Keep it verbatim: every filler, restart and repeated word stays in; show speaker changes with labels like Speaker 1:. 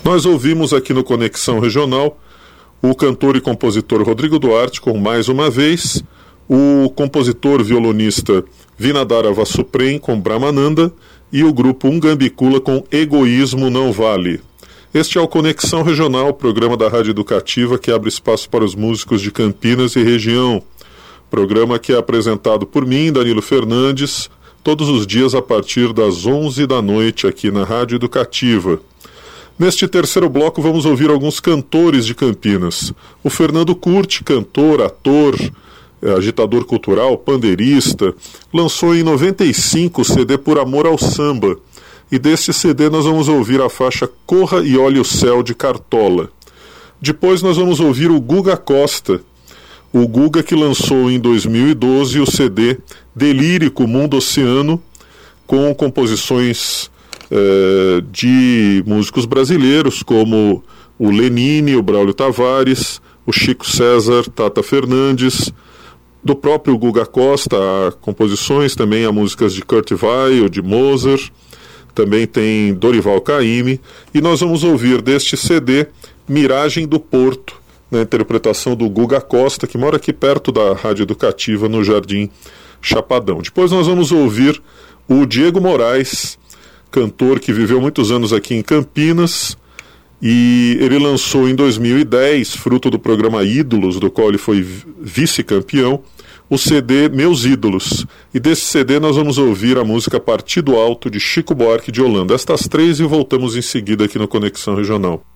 Speaker 1: Nós ouvimos aqui no Conexão Regional o cantor e compositor Rodrigo Duarte com Mais Uma Vez, o compositor violonista Vinadara Vasuprem com Brahmananda e o grupo Ungambicula com Egoísmo Não Vale. Este é o Conexão Regional, programa da Rádio Educativa que abre espaço para os músicos de Campinas e região. Programa que é apresentado por mim, Danilo Fernandes, todos os dias a partir das onze da noite aqui na Rádio Educativa. Neste terceiro bloco vamos ouvir alguns cantores de Campinas. O Fernando Curti, cantor, ator, agitador cultural, pandeirista, lançou em noventa e cinco o C D Por Amor ao Samba. E deste C D nós vamos ouvir a faixa Corra e Olhe o Céu de Cartola. Depois nós vamos ouvir o Guga Costa, o Guga que lançou em dois mil e doze o C D Delírico Mundo Oceano, com composições eh, de músicos brasileiros como o Lenine, o Braulio Tavares, o Chico César, Tata Fernandes. Do próprio Guga Costa há composições também, há músicas de Kurt Weill, de Mozart. Também tem Dorival Caymmi, e nós vamos ouvir deste C D Miragem do Porto, na interpretação do Guga Costa, que mora aqui perto da Rádio Educativa, no Jardim Chapadão. Depois nós vamos ouvir o Diego Moraes, cantor que viveu muitos anos aqui em Campinas, e ele lançou em dois mil e dez, fruto do programa Ídolos, do qual ele foi vice-campeão, o C D Meus Ídolos. E desse C D nós vamos ouvir a música Partido Alto, de Chico Buarque de Holanda. Estas três e voltamos em seguida aqui no Conexão Regional.